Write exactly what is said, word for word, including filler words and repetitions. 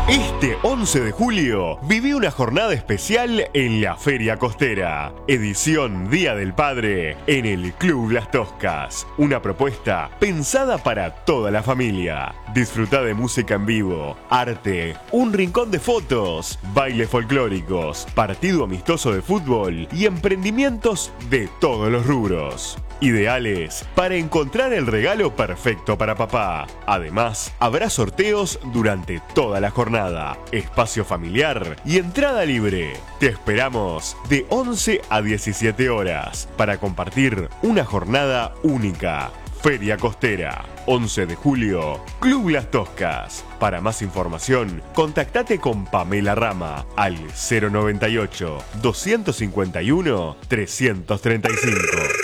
Este once de julio viví una jornada especial en la Feria Costera, edición Día del Padre en el Club Las Toscas. Una propuesta pensada para toda la familia. Disfrutá de música en vivo, arte, un rincón de fotos, bailes folclóricos, partido amistoso de fútbol y emprendimientos de todos los rubros. Ideales para encontrar el regalo perfecto para papá. Además, habrá sorteos durante toda la jornada, espacio familiar y entrada libre. Te esperamos de once a diecisiete horas para compartir una jornada única. Feria Costera, once de julio, Club Las Toscas. Para más información, contactate con Pamela Rama al cero noventa y ocho, doscientos cincuenta y uno, trescientos treinta y cinco.